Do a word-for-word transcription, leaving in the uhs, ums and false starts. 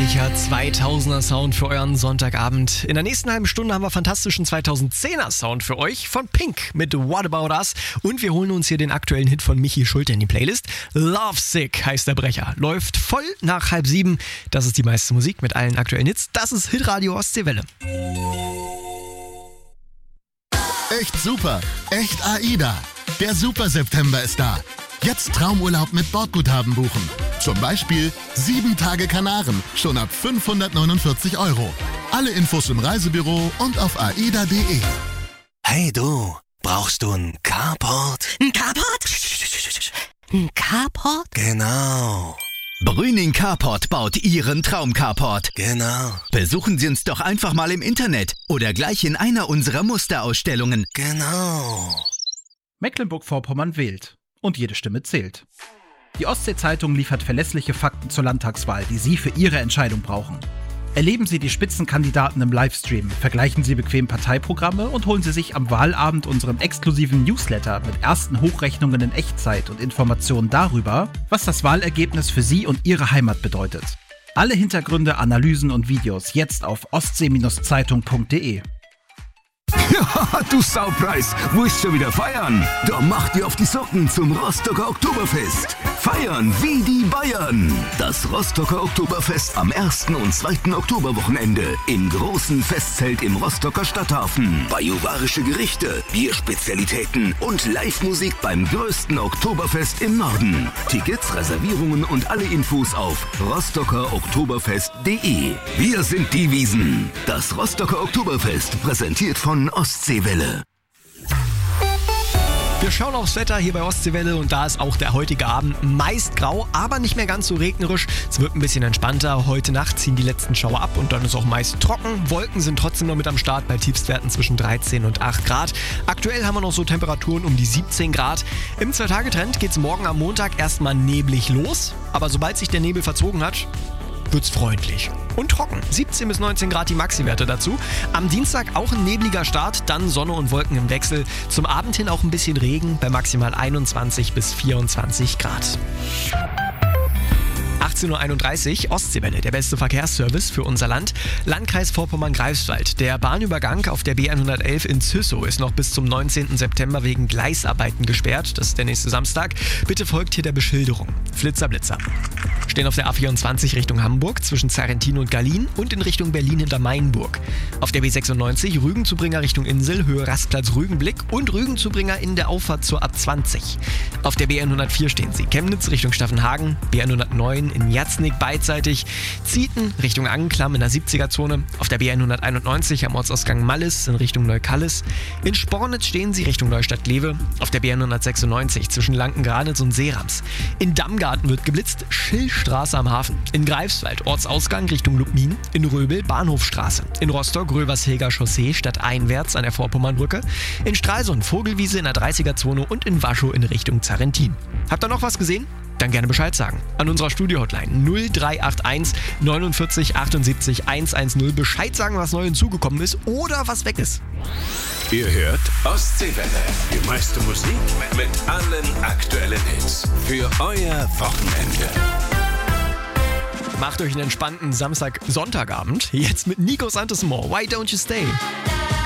Herrlicher zweitausender Sound für euren Sonntagabend. In der nächsten halben Stunde haben wir fantastischen zweitausendzehner Sound für euch von Pink mit What About Us. Und wir holen uns hier den aktuellen Hit von Michi Schulte in die Playlist. Lovesick heißt der Brecher. Läuft voll nach halb sieben. Das ist die meiste Musik mit allen aktuellen Hits. Das ist Hitradio Ostseewelle. Echt super, echt AIDA. Der Super September ist da. Jetzt Traumurlaub mit Bordguthaben buchen. Zum Beispiel sieben Tage Kanaren, schon ab fünfhundertneunundvierzig Euro. Alle Infos im Reisebüro und auf aida punkt de. Hey du, brauchst du einen Carport? Ein Carport? Ein Carport? Genau. Brüning Carport baut Ihren Traum-Carport. Genau. Besuchen Sie uns doch einfach mal im Internet oder gleich in einer unserer Musterausstellungen. Genau. Mecklenburg-Vorpommern wählt. Und jede Stimme zählt. Die Ostsee-Zeitung liefert verlässliche Fakten zur Landtagswahl, die Sie für Ihre Entscheidung brauchen. Erleben Sie die Spitzenkandidaten im Livestream, vergleichen Sie bequem Parteiprogramme und holen Sie sich am Wahlabend unseren exklusiven Newsletter mit ersten Hochrechnungen in Echtzeit und Informationen darüber, was das Wahlergebnis für Sie und Ihre Heimat bedeutet. Alle Hintergründe, Analysen und Videos jetzt auf ostsee Zeitung punkt de. Ja, du Saupreis, willst schon wieder feiern? Da mach dir auf die Socken zum Rostocker Oktoberfest. Feiern wie die Bayern. Das Rostocker Oktoberfest am ersten und zweiten Oktoberwochenende im großen Festzelt im Rostocker Stadthafen. Bajuwarische Gerichte, Bierspezialitäten und Live-Musik beim größten Oktoberfest im Norden. Tickets, Reservierungen und alle Infos auf rostocker oktoberfest punkt de. Wir sind die Wiesen. Das Rostocker Oktoberfest, präsentiert von Ostseewelle. Wir schauen aufs Wetter hier bei Ostseewelle und da ist auch der heutige Abend meist grau, aber nicht mehr ganz so regnerisch. Es wird ein bisschen entspannter. Heute Nacht ziehen die letzten Schauer ab und dann ist auch meist trocken. Wolken sind trotzdem noch mit am Start bei Tiefstwerten zwischen dreizehn und acht Grad. Aktuell haben wir noch so Temperaturen um die siebzehn Grad. Im Zwei-Tage-Trend geht es morgen am Montag erstmal neblig los, aber sobald sich der Nebel verzogen hat, wird's freundlich und trocken. siebzehn bis neunzehn Grad die Maxi-Werte dazu. Am Dienstag auch ein nebliger Start, dann Sonne und Wolken im Wechsel. Zum Abend hin auch ein bisschen Regen bei maximal einundzwanzig bis vierundzwanzig Grad. achtzehn Uhr einunddreißig, Ostseewelle, der beste Verkehrsservice für unser Land. Landkreis Vorpommern-Greifswald. Der Bahnübergang auf der B hundertelf in Züssow ist noch bis zum neunzehnten September wegen Gleisarbeiten gesperrt. Das ist der nächste Samstag. Bitte folgt hier der Beschilderung. Flitzer, Blitzer. Stehen auf der A vierundzwanzig Richtung Hamburg zwischen Zarrentin und Gallien und in Richtung Berlin hinter Mainburg. Auf der B sechsundneunzig Rügenzubringer Richtung Insel, Höhe Rastplatz Rügenblick und Rügenzubringer in der Auffahrt zur A zwanzig. Auf der B hundertvier stehen sie Chemnitz Richtung Staffenhagen, B hundertneun in Jatznig beidseitig, Zieten Richtung Anklam in der siebziger-Zone, auf der B hunderteinundneunzig am Ortsausgang Mallis in Richtung Neukallis, in Spornitz stehen sie Richtung Neustadt-Glewe, auf der B hundertsechsundneunzig zwischen Lanken-Granitz und Seerams. In Dammgarten wird geblitzt, Schillstraße am Hafen, in Greifswald Ortsausgang Richtung Lubmin, in Röbel Bahnhofstraße, in Rostock Röversheger Chaussee stadteinwärts an der Vorpommernbrücke, in Stralsund Vogelwiese in der dreißiger-Zone und in Waschow in Richtung Zarrentin. Habt ihr noch was gesehen? Dann gerne Bescheid sagen. An unserer Studio-Hotline null drei acht eins neunundvierzig achtundsiebzig hundertzehn. Bescheid sagen, was neu hinzugekommen ist oder was weg ist. Ihr hört Ostseewelle. Die meiste Musik mit allen aktuellen Hits. Für euer Wochenende. Macht euch einen entspannten Samstag-Sonntagabend. Jetzt mit Nico Santos More. Why don't you stay?